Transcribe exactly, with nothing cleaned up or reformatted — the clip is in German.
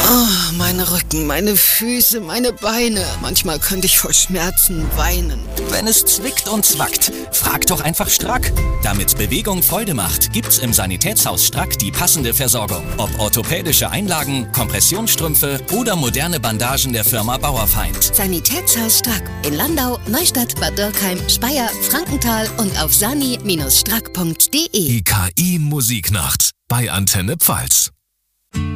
Oh, meine Rücken, meine Füße, meine Beine. Manchmal könnte ich vor Schmerzen weinen. Wenn es zwickt und zwackt, frag doch einfach Strack. Damit Bewegung Freude macht, gibt's im Sanitätshaus Strack die passende Versorgung. Ob orthopädische Einlagen, Kompressionsstrümpfe oder moderne Bandagen der Firma Bauerfeind. Sanitätshaus Strack in Landau, Neustadt, Bad Dürkheim, Speyer, Frankenthal und auf sani Bindestrich strack punkt de. Die K I-Musiknacht bei Antenne Pfalz.